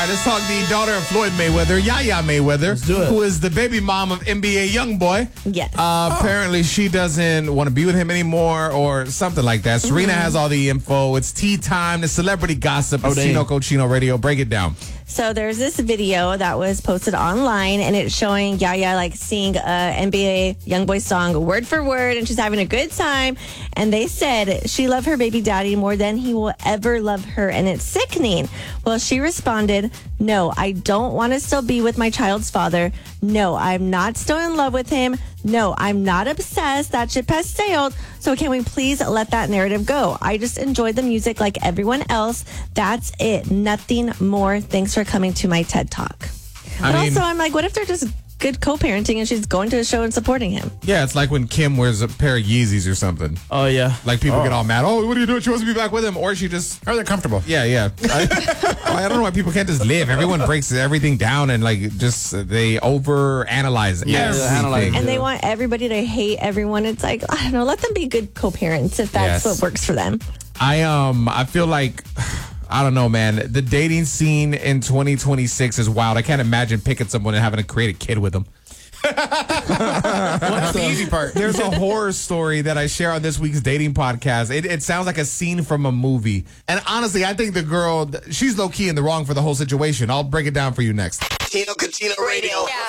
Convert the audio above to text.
right, let's talk the daughter of Floyd Mayweather, Yaya Mayweather, do it. who is the baby mom of NBA YoungBoy. Yes. Apparently, she doesn't want to be with him anymore or something like that. Serena has all the info. It's tea time. The celebrity gossip. Oh, It's Chino Cochino Radio. Break it down. So there's this video that was posted online, and it's showing Yaya like sing a NBA YoungBoy song word for word, and she's having a good time. And they said she loved her baby daddy more than he will ever love her, and it's sickening. Well, she responded, "No, I don't want to still be with my child's father. No, I'm not still in love with him. No, I'm not obsessed. That ship has sailed. So can we please let that narrative go? I just enjoyed the music like everyone else. That's it. Nothing more. Thanks for coming to my TED Talk." I But mean- also, I'm like, what if they're just good co-parenting and she's going to a show and supporting him? Yeah, it's like when Kim wears a pair of Yeezys or something. Oh, yeah. Like people get all mad. Oh, what are you doing? She wants to be back with him, or she just. Or they're comfortable. Yeah. I don't know why people can't just live. Everyone breaks everything down and like just they over analyze it. Yes. Analyze it. And they want everybody to hate everyone. It's like, I don't know, let them be good co-parents if that's Yes. what works for them. I feel like I don't know, man. The dating scene in 2026 is wild. I can't imagine picking someone and having to create a kid with them. That's the easy part. There's a horror story that I share on this week's dating podcast. It sounds like a scene from a movie. And honestly, I think the girl, she's low-key in the wrong for the whole situation. I'll break it down for you next. Chino Cochino Radio.